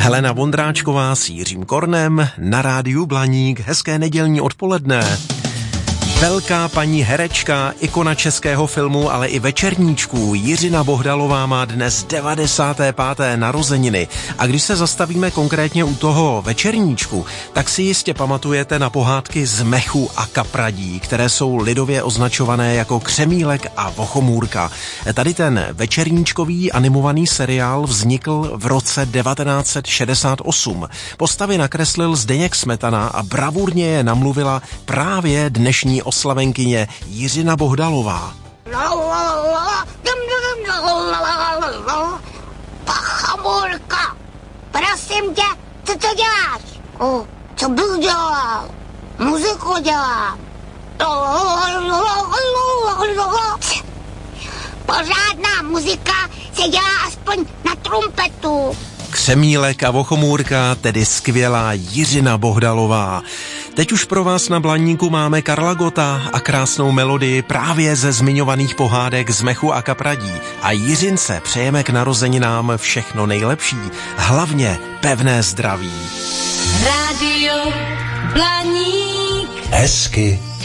Helena Vondráčková s Jiřím Kornem na rádiu Blaník. Hezké nedělní odpoledne. Velká paní herečka, ikona českého filmu, ale i večerníčků, Jiřina Bohdalová má dnes 95. narozeniny. A když se zastavíme konkrétně u toho večerníčku, tak si jistě pamatujete na pohádky z mechu a kapradí, které jsou lidově označované jako Křemílek a Vochomůrka. Tady ten večerníčkový animovaný seriál vznikl v roce 1968. Postavy nakreslil Zdeněk Smetana a bravurně je namluvila právě dnešní oslavenkyně Jiřina Bohdalová. Vochomůrka, prosím tě, co to děláš? Co bych dělal? Muziku dělám. Pořádná muzika se dělá aspoň na trumpetu. Křemílek a Vochomůrka, tedy skvělá Jiřina Bohdalová. Teď už pro vás na Blaníku máme Karla Gotta a krásnou melodii právě ze zmiňovaných pohádek z mechu a kapradí. A Jiřince přejeme k narozeninám všechno nejlepší, hlavně pevné zdraví. Rádio Blaník. Hezky